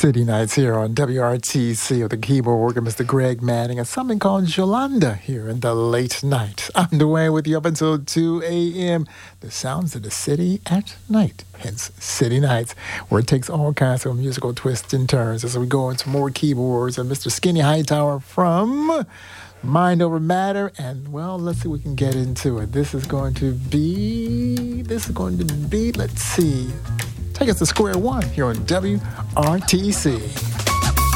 City Nights here on WRTC with the keyboard worker, Mr. Greg Manning, and something called Yolanda here in the late night. I'm Dwayne with you up until 2 a.m. The sounds of the city at night, hence City Nights, where it takes all kinds of musical twists and turns as we go into more keyboards and Mr. Skinny Hightower from Mind Over Matter. And, well, let's see if we can get into it. This is going to be, let's see, take us to square one here on WRTC.